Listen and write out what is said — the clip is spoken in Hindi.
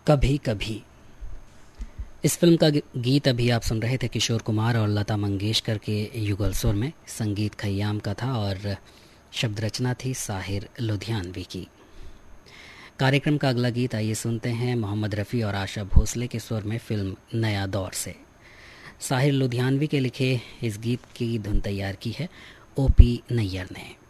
कभी कभी। इस फिल्म का गीत अभी आप सुन रहे थे किशोर कुमार और लता मंगेशकर के युगल स्वर में। संगीत खय्याम का था और शब्द रचना थी साहिर लुधियानवी की। कार्यक्रम का अगला गीत आइए सुनते हैं मोहम्मद रफ़ी और आशा भोसले के स्वर में फिल्म नया दौर से। साहिर लुधियानवी के लिखे इस गीत की धुन तैयार की है ओपी नैयर ने।